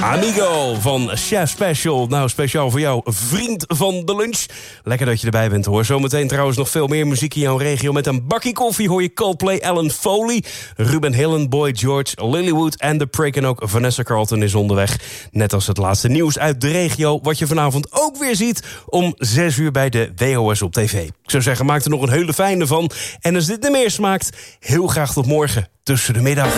Amigo van Chef Special. Nou, speciaal voor jou, vriend van de lunch. Lekker dat je erbij bent, hoor. Zometeen trouwens nog veel meer muziek in jouw regio. Met een bakkie koffie hoor je Coldplay, Alan Foley, Ruben Hillen, Boy George, Lilywood en The Prick. En ook Vanessa Carlton is onderweg. Net als het laatste nieuws uit de regio. Wat je vanavond ook weer ziet om 6 uur bij de WOS op tv. Ik zou zeggen, maak er nog een hele fijne van. En als dit er meer smaakt, heel graag tot morgen tussen de middag.